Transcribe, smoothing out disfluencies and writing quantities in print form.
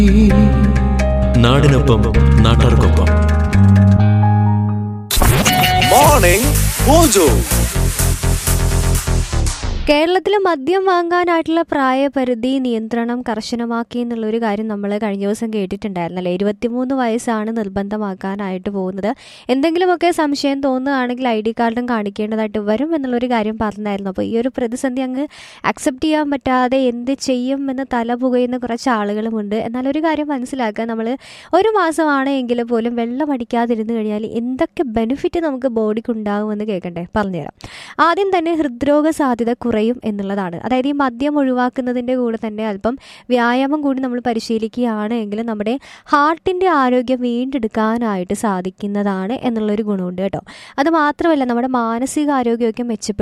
നാടിനൊപ്പം നാട്ടാർക്കൊപ്പം. Morning mojo. കേരളത്തിൽ മദ്യം വാങ്ങാനായിട്ടുള്ള പ്രായപരിധി നിയന്ത്രണം കർശനമാക്കി എന്നുള്ളൊരു കാര്യം നമ്മൾ കഴിഞ്ഞ ദിവസം കേട്ടിട്ടുണ്ടായിരുന്നല്ലേ. 23 വയസ്സാണ് നിർബന്ധമാക്കാനായിട്ട് പോകുന്നത്. എന്തെങ്കിലുമൊക്കെ സംശയം തോന്നുകയാണെങ്കിൽ ID കാർഡും കാണിക്കേണ്ടതായിട്ട് വരും എന്നുള്ളൊരു കാര്യം പറഞ്ഞായിരുന്നു. അപ്പോൾ ഈ ഒരു പ്രതിസന്ധി അങ്ങ് അക്സെപ്റ്റ് ചെയ്യാൻ പറ്റാതെ എന്ത് ചെയ്യും എന്ന് തല പുകയുന്ന കുറച്ച് ആളുകളുമുണ്ട്. എന്നാൽ ഒരു കാര്യം മനസ്സിലാക്കുക, നമ്മൾ ഒരു മാസമാണ് എങ്കിൽ പോലും വെള്ളം അടിക്കാതിരുന്ന് കഴിഞ്ഞാൽ എന്തൊക്കെ ബെനിഫിറ്റ് നമുക്ക് ബോഡിക്ക് ഉണ്ടാകുമെന്ന് കേൾക്കണ്ടേ? പറഞ്ഞുതരാം. ആദ്യം തന്നെ ഹൃദ്രോഗ സാധ്യത കുറയും എന്നുള്ളതാണ്. അതായത് ഈ മദ്യം ഒഴിവാക്കുന്നതിൻ്റെ കൂടെ തന്നെ അല്പം വ്യായാമം കൂടി നമ്മൾ പരിശീലിക്കുകയാണ് എങ്കിൽ നമ്മുടെ ഹാർട്ടിൻ്റെ ആരോഗ്യം വീണ്ടെടുക്കാനായിട്ട് സാധിക്കുന്നതാണ് എന്നുള്ളൊരു ഗുണമുണ്ട് കേട്ടോ. അത് മാത്രമല്ല, നമ്മുടെ മാനസിക ആരോഗ്യമൊക്കെ മെച്ചപ്പെടും.